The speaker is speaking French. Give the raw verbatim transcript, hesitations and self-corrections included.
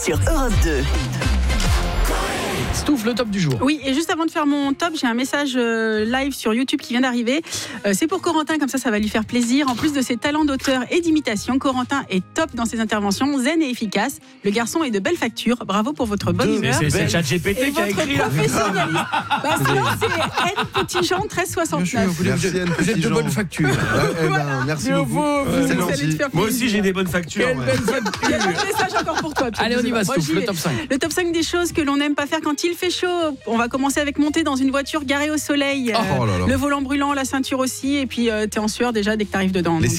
sur Europe deux. Stouff, le top du jour. Oui, et juste avant de faire mon top, j'ai un message euh, live sur YouTube qui vient d'arriver. Euh, c'est pour Corentin, comme ça, ça va lui faire plaisir. En plus de ses talents d'auteur et d'imitation, Corentin est top dans ses interventions, zen et efficace. Le garçon est de belle facture. Bravo pour votre bonne De humeur. C'est, c'est et ChatGPT qui a écrit là. professionnalisme. Bah, sinon, c'est N Petit Jean treize soixante-neuf. Vous êtes, Merci, Anne vous êtes de Petit-Jean. bonne facture. Eh ben, merci Bien beaucoup. vous, vous, C'est vous allez gentil. te faire Moi plaisir. aussi, j'ai des bonnes factures. Quelle ouais. belle Il y a facture. un message encore pour toi. Pierre. Allez, on y va, Moi, Stouff, j'y le vais. top cinq. Le top cinq des choses que l'on n'aime pas faire quand il fait chaud. On va commencer avec monter dans une voiture garée au soleil. Oh là là. Le volant brûlant, la ceinture aussi. Et puis, euh, t'es en sueur déjà dès que t'arrives dedans. Les Donc,